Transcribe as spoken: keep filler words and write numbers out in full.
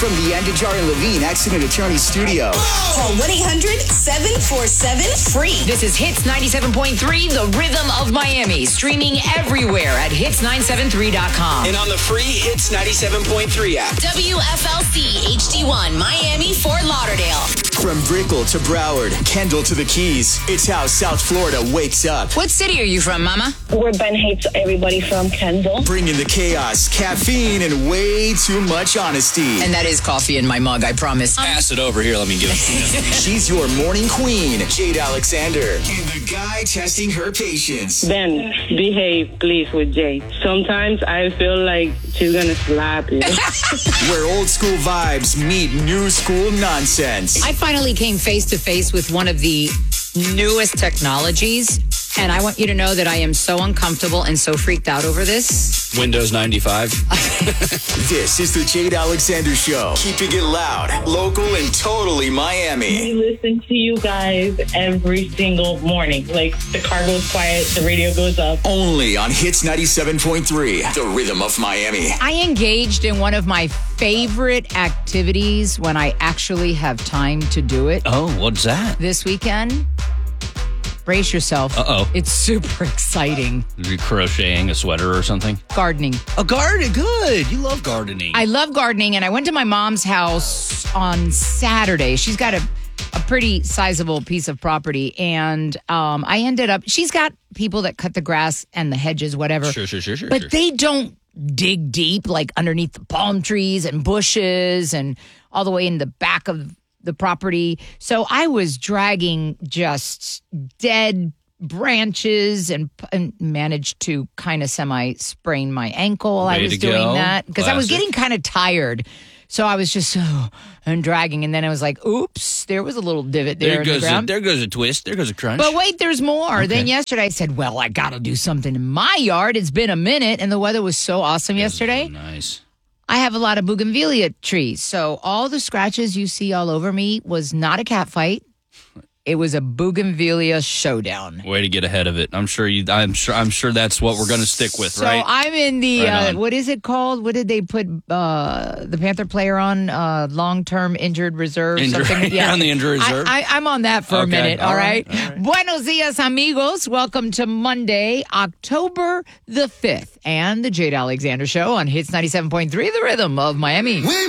From the Andajar and Levine Accident Attorney Studio. Call one eight hundred seven four seven free. This is Hits ninety-seven point three, the rhythm of Miami. Streaming everywhere at hits nine seven three dot com. And on the free Hits ninety-seven point three app. W F L C H D one, Miami, Fort Lauderdale. From Brickell to Broward, Kendall to the Keys, it's how South Florida wakes up. What city are you from, Mama? We're Ben hates everybody from Kendall. Bringing the chaos, caffeine, and way too much honesty. And that is coffee in my mug, I promise. Pass it over here. Let me give it to you. She's your morning queen, Jade Alexander. And the guy testing her patience. Ben, behave, please, with Jay. Sometimes I feel like she's gonna slap you. Where old school vibes meet new school nonsense. I finally came face to face with one of the newest technologies, and I want you to know that I am so uncomfortable and so freaked out over this. Windows ninety-five. This is the Jade Alexander Show. Keeping it loud, local, and totally Miami. We listen to you guys every single morning. Like, the car goes quiet, the radio goes up. Only on Hits ninety-seven point three, the rhythm of Miami. I engaged in one of my favorite activities when I actually have time to do it. Oh, what's that? This weekend, brace yourself. Uh-oh. It's super exciting. You're crocheting a sweater or something? Gardening. A garden, good. You love gardening. I love gardening, and I went to my mom's house on Saturday. She's got a, a pretty sizable piece of property, and um, I ended up, she's got people that cut the grass and the hedges, whatever. Sure, sure, sure, sure. But sure. they don't dig deep, like underneath the palm trees and bushes and all the way in the back of the property. So I was dragging just dead branches and, and managed to kind of semi sprain my ankle while I Way was to doing go. that because I was Classic. getting kind of tired. So I was just oh, and dragging, and then I was like, "Oops, there was a little divot there, there in goes the a, ground." there goes a twist. There goes a crunch. But wait, there's more. Okay. Then yesterday I said, "Well, I got to do something in my yard. It's been a minute, and the weather was so awesome yesterday." Nice. I have a lot of bougainvillea trees. So all the scratches you see all over me was not a cat fight. It was a bougainvillea showdown. Way to get ahead of it. I'm sure you. I'm sure. I'm sure that's what we're going to stick with, so right? I'm in the, Right uh, on. what is it called? What did they put uh, the Panther player on? Uh, long-term injured reserve? Injured- something? you're on the injured reserve? I, I, I'm on that for a Okay. minute, all All right? right. All right. Buenos dias, amigos. Welcome to Monday, October the fifth, and the Jade Alexander Show on Hits ninety-seven point three, the rhythm of Miami.